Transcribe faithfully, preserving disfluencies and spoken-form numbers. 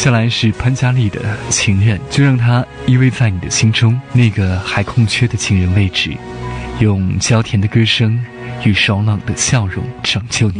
下来是潘嘉丽的情人，就让他依偎在你的心中那个还空缺的情人位置，用娇甜的歌声与爽朗的笑容拯救你。